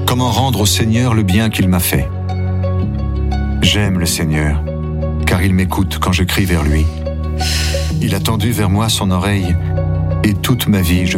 Comment rendre au Seigneur le bien qu'il m'a fait? J'aime le Seigneur, car il m'écoute quand je crie vers lui. Il a tendu vers moi son oreille, et toute ma vie je